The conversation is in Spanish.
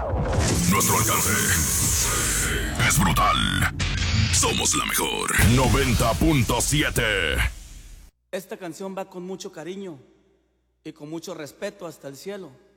Nuestro alcance es brutal. Somos la mejor. 90.7. Esta canción va con mucho cariño y con mucho respeto hasta el cielo.